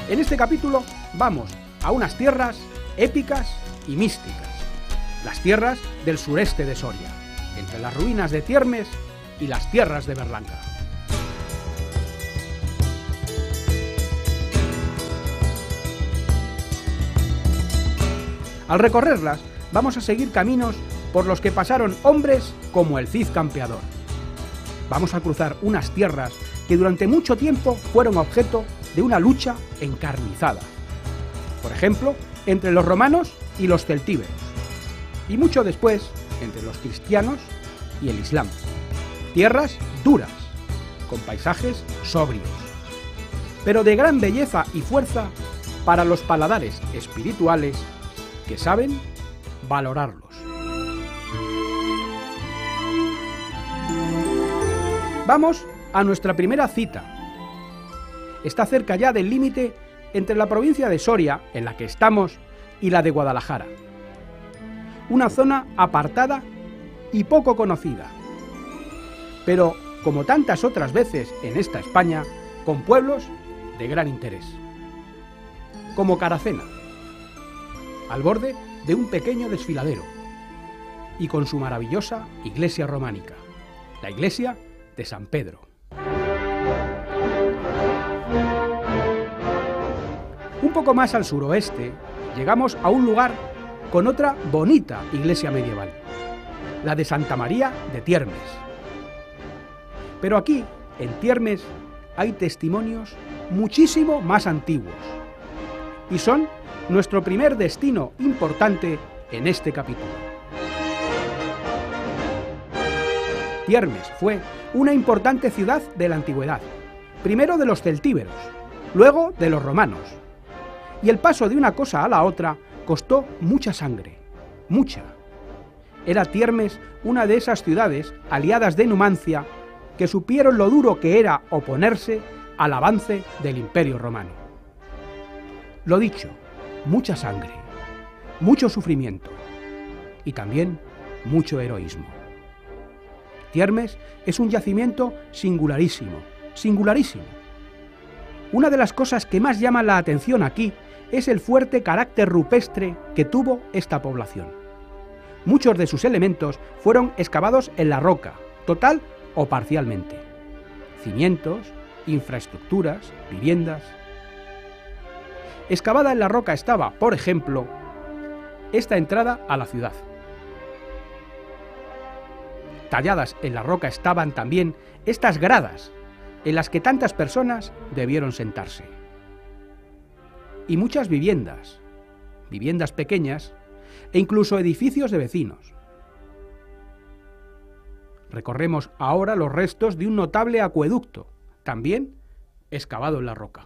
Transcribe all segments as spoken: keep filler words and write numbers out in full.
En este capítulo vamos a unas tierras épicas y místicas, las tierras del sureste de Soria, entre las ruinas de Tiermes y las tierras de Berlanga. Al recorrerlas, vamos a seguir caminos por los que pasaron hombres como el Cid Campeador. Vamos a cruzar unas tierras que durante mucho tiempo fueron objeto de una lucha encarnizada. Por ejemplo, entre los romanos y los celtíberos. Y mucho después, entre los cristianos y el Islam. Tierras duras, con paisajes sobrios, pero de gran belleza y fuerza para los paladares espirituales que saben valorarlos. Vamos a nuestra primera cita. Está cerca ya del límite entre la provincia de Soria, en la que estamos, y la de Guadalajara. Una zona apartada y poco conocida, pero, como tantas otras veces en esta España, con pueblos de gran interés. Como Caracena, al borde de un pequeño desfiladero, y con su maravillosa iglesia románica, la iglesia de San Pedro. Un poco más al suroeste, llegamos a un lugar con otra bonita iglesia medieval, la de Santa María de Tiermes. Pero aquí, en Tiermes, hay testimonios muchísimo más antiguos, y son nuestro primer destino importante en este capítulo. Tiermes fue una importante ciudad de la antigüedad, primero de los celtíberos, luego de los romanos, y el paso de una cosa a la otra costó mucha sangre, mucha. Era Tiermes una de esas ciudades aliadas de Numancia que supieron lo duro que era oponerse al avance del Imperio Romano. Lo dicho, mucha sangre, mucho sufrimiento y también mucho heroísmo. Tiermes es un yacimiento singularísimo, singularísimo. Una de las cosas que más llaman la atención aquí es el fuerte carácter rupestre que tuvo esta población. Muchos de sus elementos fueron excavados en la roca, total o parcialmente. Cimientos, infraestructuras, viviendas. Excavada en la roca estaba, por ejemplo, esta entrada a la ciudad. Talladas en la roca estaban también estas gradas, en las que tantas personas debieron sentarse. Y muchas viviendas, viviendas pequeñas, e incluso edificios de vecinos. Recorremos ahora los restos de un notable acueducto, también excavado en la roca.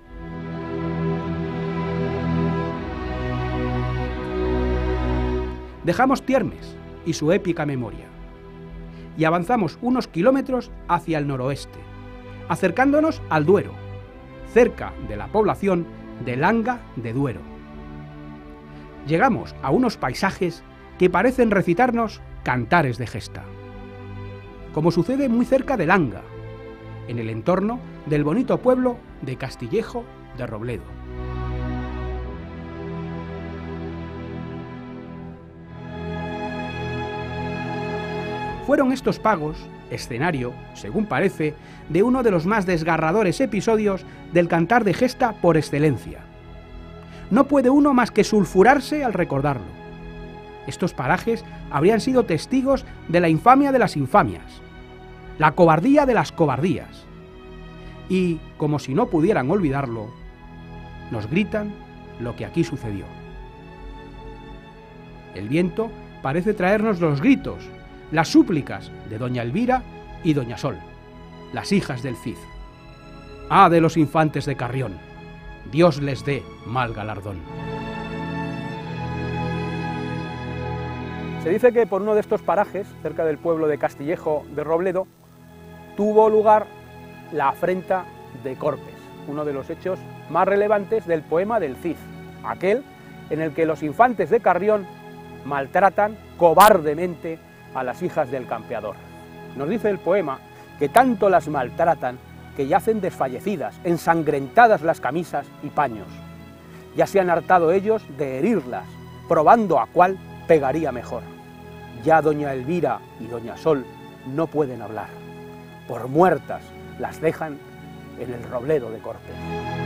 Dejamos Tiermes y su épica memoria, y avanzamos unos kilómetros hacia el noroeste, acercándonos al Duero, cerca de la población de Langa de Duero. Llegamos a unos paisajes que parecen recitarnos cantares de gesta, como sucede muy cerca de Langa, en el entorno del bonito pueblo de Castillejo de Robledo. Fueron estos pagos escenario, según parece, de uno de los más desgarradores episodios del cantar de gesta por excelencia. No puede uno más que sulfurarse al recordarlo. Estos parajes habrían sido testigos de la infamia de las infamias, la cobardía de las cobardías. Y, como si no pudieran olvidarlo, nos gritan lo que aquí sucedió. El viento parece traernos los gritos, las súplicas de doña Elvira y doña Sol, las hijas del Cid. ¡Ah, de los infantes de Carrión! Dios les dé mal galardón. Se dice que por uno de estos parajes, cerca del pueblo de Castillejo de Robledo, tuvo lugar la afrenta de Corpes, uno de los hechos más relevantes del poema del Cid, aquel en el que los infantes de Carrión maltratan cobardemente a las hijas del campeador. Nos dice el poema que tanto las maltratan que yacen desfallecidas, ensangrentadas las camisas y paños. Ya se han hartado ellos de herirlas, probando a cuál pegaría mejor. Ya doña Elvira y doña Sol no pueden hablar. Por muertas las dejan en el robledo de Corpes.